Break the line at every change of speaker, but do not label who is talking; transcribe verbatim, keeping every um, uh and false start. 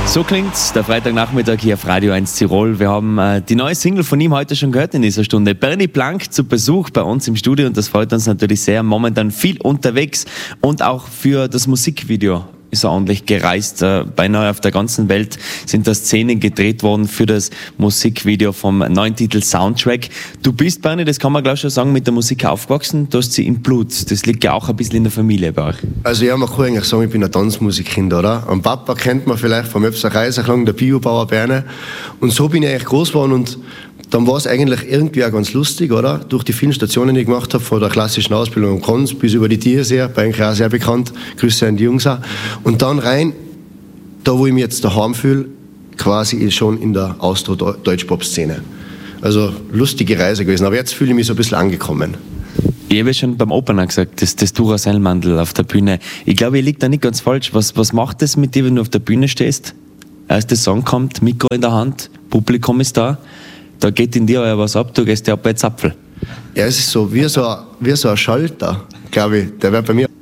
So klingt's, der Freitagnachmittag hier auf Radio eins Tirol. Wir haben äh, die neue Single von ihm heute schon gehört in dieser Stunde. Bernie Blank zu Besuch bei uns im Studio und das freut uns natürlich sehr. Momentan viel unterwegs und auch für das Musikvideo ist er ordentlich gereist. Äh, beinahe auf der ganzen Welt sind da Szenen gedreht worden für das Musikvideo vom neuen Titel Soundtrack. Du bist, Bernie, das kann man glaube ich schon sagen, mit der Musik aufgewachsen. Du hast sie im Blut. Das liegt ja auch ein bisschen in der Familie bei euch.
Also ja, man kann eigentlich sagen, ich bin ein Tanzmusikkind, oder? Am Papa kennt man vielleicht vom Öpser Reiserklang, der Biobauer Bernie. Und so bin ich eigentlich groß geworden und dann war es eigentlich irgendwie auch ganz lustig, oder? Durch die vielen Stationen, die ich gemacht habe, von der klassischen Ausbildung am Konz bis über die Tierseher, bei eigentlich auch sehr bekannt. Grüße an die Jungs auch. Und dann rein, da wo ich mich jetzt daheim fühle, quasi schon in der Austro-Deutsch-Pop-Szene. Also lustige Reise gewesen, aber jetzt fühle ich mich so ein bisschen angekommen.
Ich habe ja schon beim Opener gesagt, das, das Duracell-Mandel auf der Bühne. Ich glaube, ihr liegt da nicht ganz falsch. Was, was macht das mit dir, wenn du auf der Bühne stehst? Erst der Song kommt, Mikro in der Hand, Publikum ist da. Da geht in dir was ab, du gehst ja ab bei Zapfel.
Ja, es ist so wie so, wie so ein Schalter, glaube ich. Der wird bei mir